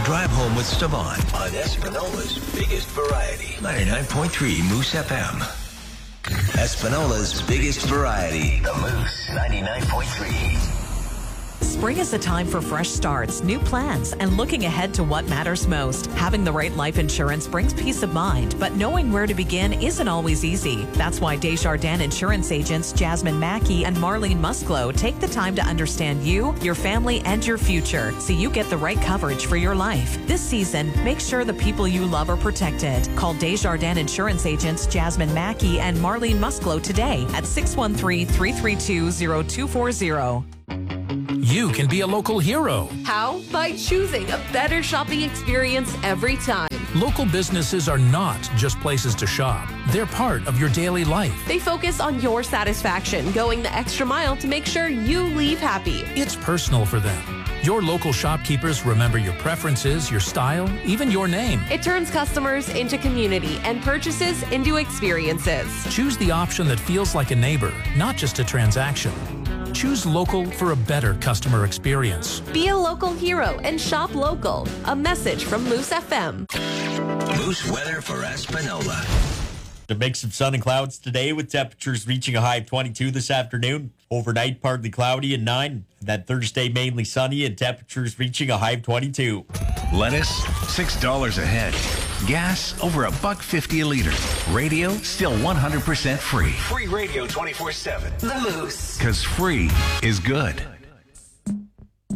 Drive Home with Stavon on Espinola's biggest variety. 99.3 Moose FM. Espinola's biggest variety. The Moose 99.3. Spring is a time for fresh starts, new plans, and looking ahead to what matters most. Having the right life insurance brings peace of mind, but knowing where to begin isn't always easy. That's why Desjardins Insurance agents Jasmine Mackey and Marlene Musclo take the time to understand you, your family, and your future so you get the right coverage for your life. This season, make sure the people you love are protected. Call Desjardins Insurance agents Jasmine Mackey and Marlene Musclo today at 613-332-0240. You can be a local hero. How? By choosing a better shopping experience every time. Local businesses are not just places to shop. They're part of your daily life. They focus on your satisfaction, going the extra mile to make sure you leave happy. It's personal for them. Your local shopkeepers remember your preferences, your style, even your name. It turns customers into community and purchases into experiences. Choose the option that feels like a neighbor, not just a transaction. Choose local for a better customer experience. Be a local hero and shop local. A message from Moose FM. Moose weather for Espinola. A mix of sun and clouds today with temperatures reaching a high of 22 this afternoon. Overnight, partly cloudy at 9. That Thursday, mainly sunny and temperatures reaching a high of 22. Lettuce, $6 a head. Gas, over $1.50 a liter. Radio, still 100% free. Free radio 24/7. The Moose. Because free is good.